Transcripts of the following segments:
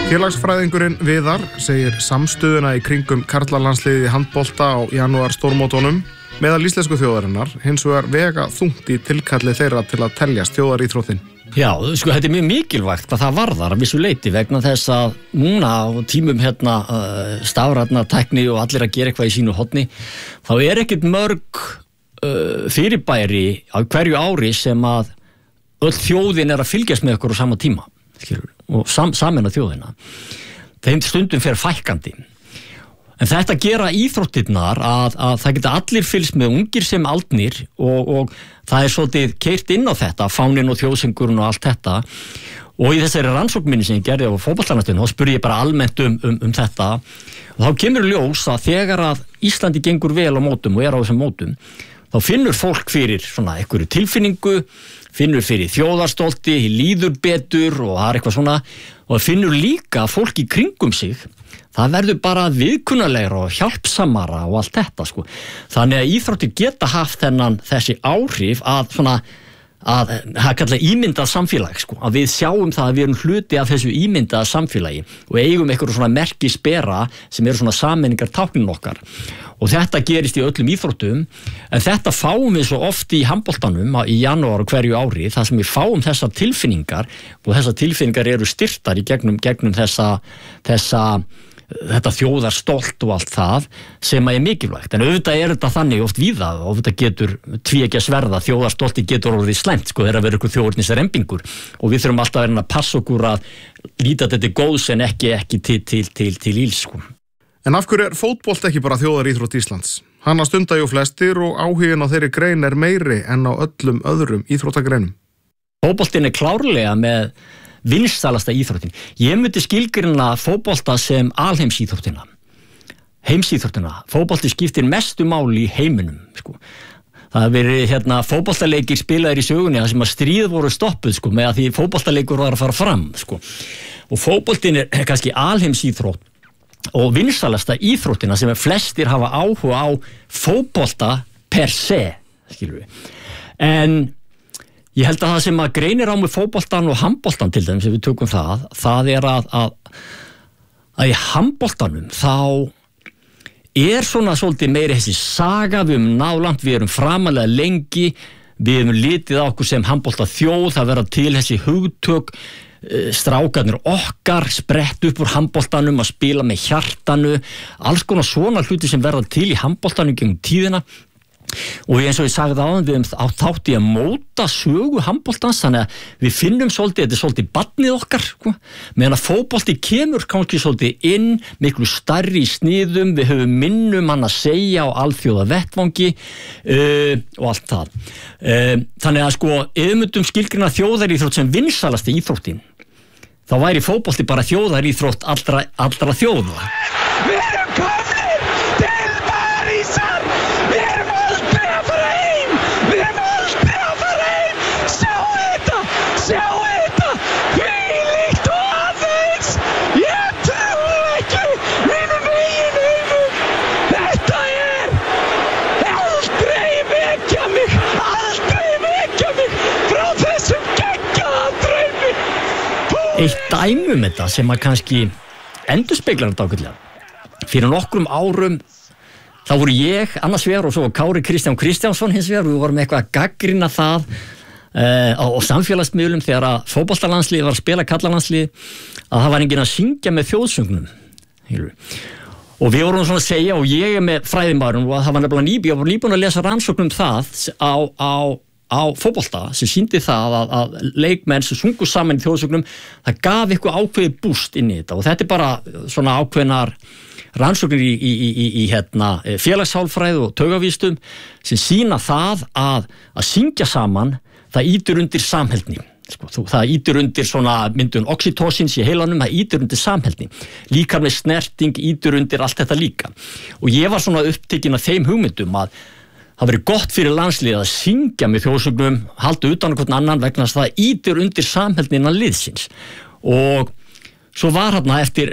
Félagsfræðingurinn Viðar segir samstöðuna í kringum karlalandsliðið í handbolta á janúar stórmótunum meðal íslensku þjóðarinnar hins vegar vega þungt í tilkalli þeirra til að teljast þjóðaríþróttin. Já, sko, þetta mjög mikilvægt hvað það varðar að vissu leyti vegna þess að núna á tímum stafrænna tækni og allir að gera eitthvað í sínu horni, þá ekkert mörg fyrirbæri á hverju ári sem að öll þjóðin að fylgjast með okkur á sama tíma, skilur, og sameina þjóðina. Þeim stundum fer fækkandi. En þetta gera íþróttirnar að það geta allir fylgst með ungir sem aldnir og það svolítið keyrt inn á þetta, fáninn og þjóðsöngurinn og allt þetta. Og í þessari rannsókn sem ég gerði á fótboltanastöðinni, þá spurði ég bara almennt um þetta. Og þá kemur ljós að þegar að Íslandi gengur vel á mótum og á þessum mótum, þá finnur fólk fyrir svona einhverju tilfinningu, finnur fyrir þjóðarstolti, líður betur og það eitthvað svona, og finnur líka fólk í kringum sig, það verður bara viðkunnalegra og hjálpsamara og allt þetta, sko. Þannig að íþróttir geta haft þessi áhrif að kalla ímyndað samfélag, sko. Að við sjáum það að við erum hluti af þessu ímyndaða samfélagi og eigum einhverju svona merkispera sem eru svona sameiningar táknin okkar. Og þetta gerist í öllum íþróttum, en þetta fáum við svo oft í handboltanum í janúar og hverju ári, þar sem við fáum þessar tilfinningar og þessar tilfinningar eru styrktar í gegnum þetta þjóðarstolt og allt það sem er mikilvægt. En auðvitað þetta þannig oft víða og auðvitað getur tvíeggja sverða, þjóðarstolti getur orðið slæmt, sko, þegar verður ykkur þjóðernisrembingur og við þurfum alltaf að passa okkur að líta þetta góðs en ekki til íls, sko. En af hverju fótbolt ekki bara þjóðaríþrótt Íslands? Hana stunda jú flestir og áhuginn á þeirri grein meiri en á öllum öðrum íþróttagreinum. Fótboltinn klárlega með vinsælasta íþróttin. Ég myndi skilgreina fótbolta sem alheimsíþróttina. Heimsíþróttina. Fótbolti skiptir mestu máli í heiminum, sko. Það verið fótboltaleikir spilaðir í sögunni þar sem að stríð voru stoppuð, sko, með að því fótboltaleikur var að fara fram, sko. Og fótboltinn kannski alheimsíþrótt og vinsælasta íþróttina sem flestir hafa áhuga á fótbolta per se, skilur við. En ég held að það sem að greinir á með fótboltan og handboltan til dæmis, sem við tökum það að í handboltanum þá svona svolítið meiri þessi saga, við náð langt, við erum framalega lengi, við hefum litið á okkur sem handbolta þjóð, það verða til þessi hugtök, strákarnir okkar sprett upp úr handboltanum að spila með hjartanu, alls konar svona hluti sem verða til í handboltanum gegnum tíðina. Og eins og ég sagði áðan, við þátt í að móta sögu handboltans, þannig að við finnum svolítið, þetta svolítið barnið okkar, sko, meðan að fótbolti kemur kannski svolítið inn, miklu stærri í sniðum, við höfum minnum hann að segja á alþjóða vettvangi og allt það. Þannig að sko, ef við myndum skilgreina þjóðaríþrótt sem vinsælasta íþróttin, þá væri fótbolti bara þjóðaríþrótt allra þjóða. Við erum komnir til Parísar! Við erum aldrei að fara heim! Við erum aldrei að fara heim! Sjá þetta! Hvílíkt og aðeins! Ég trúi ekki mínum eigin augum! Þetta aldrei vekja mig frá þessum geggjaða draumi! Eitt dæmi þetta sem að kannski endurspeglar þetta ágætlega. Fyrir nokkrum árum þá voru ég annars vegar og svo Kári Kristján Kristjánsson hins vegar, við vorum eitthvað að gagnrýna það á samfélagsmiðlum þegar að fótboltalandsliðið var að spila karlalandsliðið að það var enginn að syngja með þjóðsöngnum. Og við vorum svona að segja, og ég með fræðimaðurinn og það var nefnilega ég var nýbúin að lesa rannsókn það á fótbolta sem sýndi það að leikmenn sem sungu saman í þjóðsögnum, það gaf eitthvað ákveðið búst inn í þetta og þetta bara svona ákveðnar rannsóknir í félagshálfræði og taugavístum sem sýna það að syngja saman, það ýtir undir samheldni. Sko, það ýtir undir svona myndun oxytocins í heilanum, það ýtir undir samheldni. Líkamleg snerting ýtir undir allt þetta líka. Og ég var svona upptekinn af þeim hugmyndum að það verið gott fyrir landsliðið að syngja með þjóðsögnum, halda utan hvern annan vegna þess að það ýtir undir samheldnina liðsins. Og svo var hérna eftir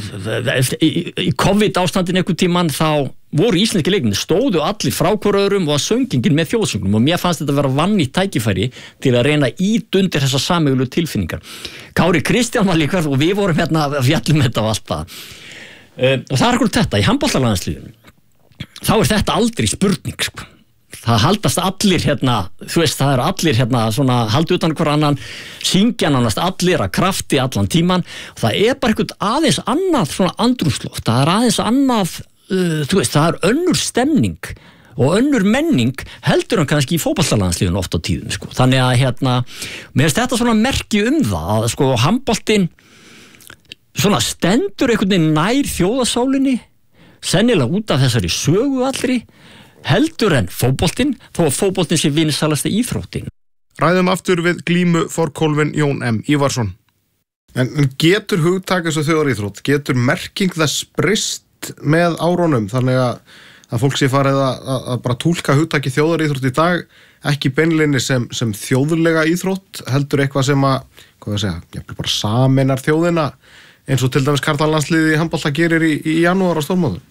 í COVID ástandin einhvern tímann þá voru íslenski leikmenn stóðu allir frá hver öðrum og að söngingin með þjóðsöngnum og mér fannst þetta vera vannýtt tækifæri til að reyna að ýta undir þessar sameiginlegu tilfinningar. Kári Kristján var líka og við vorum hérna að fjalla með þetta og allt það. Og það akkurat þetta, í handboltalandsliðinu þá þetta aldrei spurning sko. Það haldast allir hérna, þú veist, það eru allir hérna svona haldi utan hver annan, syngja nánast allir að krafti allan tíman og það bara eitthvað aðeins annað svona andrúmsloft, það aðeins annað, þú veist, það önnur stemning og önnur menning heldur hann kannski í fótboltalandsliðinu oft á tíðum, sko. Þannig að hérna, mér finnst þetta svona merki það að sko handboltinn svona stendur einhvern veginn nær þjóðasálinni, sennilega út af þessari sögu allri, heldur en fótboltinn, þó að fótboltinn sé vinsælasta íþróttin. Ræðum aftur við glímu forkólfin Jón M. Ívarsson. En getur hugtak eins og þjóðaríþrótt, getur merking þess breyst með árunum, þannig að fólk sé farið að bara túlka hugtaki þjóðaríþrótt í dag ekki beinleini sem þjóðlega íþrótt, heldur eitthvað sem að, hvað ég segja, bara sameinar þjóðina, eins og til dæmis karlalandsliðið í handbolta gerir í janúar á stórmótum.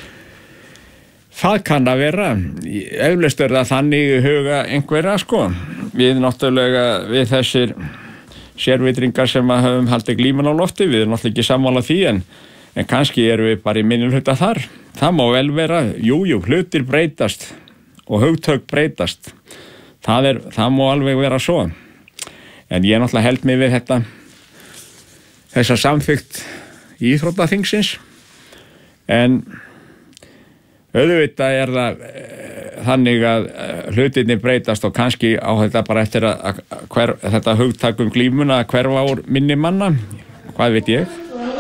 Það kann að vera, eflaust það þannig í huga einhverja sko. Við náttúrulega, við þessir sérvitringar sem að höfum haldið glíman á lofti, við erum náttúrulega ekki sammála því en kannski erum við bara í minnihluta þar. Það má vel vera, jú, hlutir breytast og hugtök breytast. Það má alveg vera svo. En ég náttúrulega held mig við þessa samþykkt íþróttaþingsins en auðvitað það þannig að hlutirnir breytast og kannski á þetta bara eftir að þetta hugtak glímuna að hverfa úr minni manna, hvað veit ég?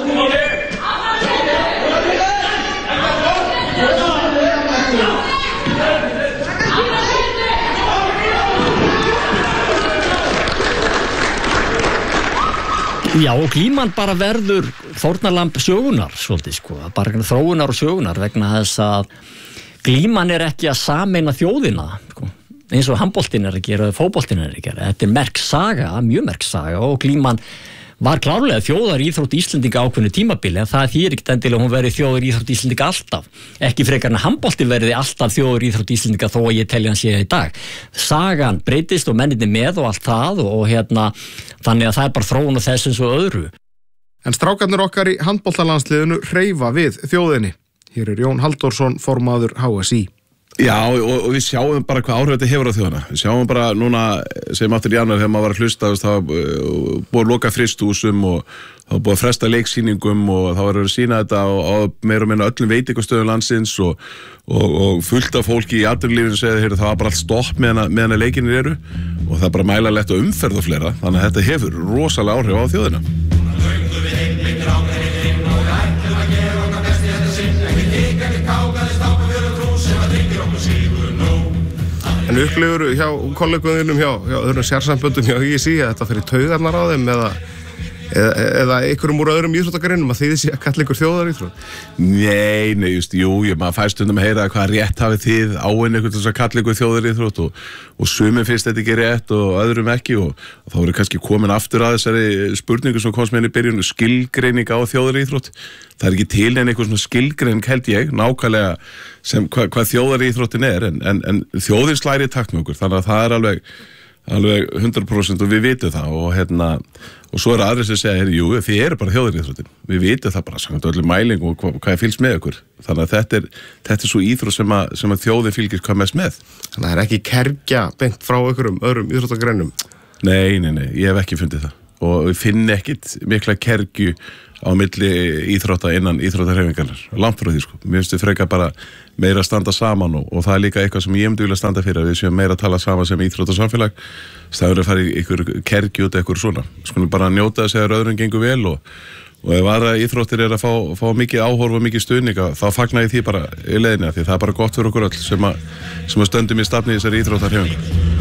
Já, og glíman bara verður fórnarlamb sögunar, svolítið sko, bara þróunar og sögunar vegna þess að glíman ekki að sameina þjóðina, sko, eins og handboltinn að gera, fótboltinn að gera. Þetta merk saga, mjög merk saga og glíman var klárlega þjóðaríþrótt Íslendinga ákveðnu tímabili en það þýðir ekkert endilega hún verið þjóðaríþrótt Íslendinga alltaf. Ekki frekar en handbolti verið alltaf þjóðaríþrótt Íslendinga þó að ég telja hann sé í dag. Sagan breytist og menninni með og allt það og hérna þannig að það bara þróun og þess eins og öðru. En strákarnir okkar í handboltalandsliðinu hreyfa við þjóðinni. Hér Jón Halldórsson, formaður HSÍ. Já, og við sjáum bara hvað áhrif þetta hefur á þjóðina. Við sjáum bara núna, sem aftur í janúar þegar maður var að hlusta, það var búið að loka frystúsum og það var búið að fresta leiksýningum og það var að sýna þetta á meira og minna öllum veitingastöðum landsins og fullt af fólki í atvinnulífinu segði, það var bara allt stopp meðan leikinir eru og það er bara mælanlegt og umferð og fleira, þannig að þetta hefur rosalega áhrif á þjóðina. En upplifur hjá kolleguðinum hjá öðrum sérsamböndum hjá HSÍ að þetta fyrir taugarnar á þeim eða einhverjum úr öðrum íþróttagreinum að þið sé að kalla ykkur þjóðaríþrótt? Nei, maður fær stundum að heyra hvað rétt hafið þið áinn ykkur til þess að kalla ykkur þjóðaríþrótt og sumum finnst þetta ekki rétt og öðrum ekki og þá voru kannski komin aftur að þessari spurningu sem komst með henni í byrjun skilgreining á þjóðaríþrótt. Það er ekki til en einhver svona skilgreining held ég nákvæmlega sem hvað þjóðaríþróttin en þjóðin slæri í takt með okkur þannig að það er alveg 100% og við vitum það og svo aðrir sem segja, jú, þið eru bara þjóðaríþróttin. Við vitum það bara samkvæmt öllum mæling og hvað fylgst með okkur. Þannig að þetta er svo íþrótt sem að þjóðin fylgir hvað mest með. Þannig að það er ekki kergja beint frá einhverjum öðrum íþróttagreinum? Nei, ég hef ekki fundið það og við finn ekkit mikla kergju á milli íþrótta innan íþróttahreyfingarnar. Langt frá því sko. Mér finnst við frekar bara meira að standa saman og það er líka eitthvað sem ég myndi vilja standa fyrir að við séum meira að tala saman sem íþróttasamfélag staður að fara í ykkur kergi út eitthvað svona. Skulum bara njóta þess að öðrum gengur vel og ef aðra íþróttir að fá mikið áhorf og mikið stuðning þá fagna ég því bara í leiðinni því það er bara gott fyrir okkur öll sem að stöndum í stafni í þessari íþróttahreyfingar.